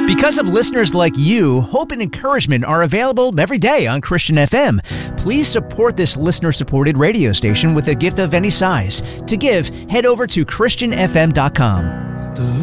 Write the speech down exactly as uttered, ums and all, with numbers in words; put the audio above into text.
Because of listeners like you, hope and encouragement are available every day on Christian F M. Please support this listener-supported radio station with a gift of any size. To give, head over to Christian F M dot com.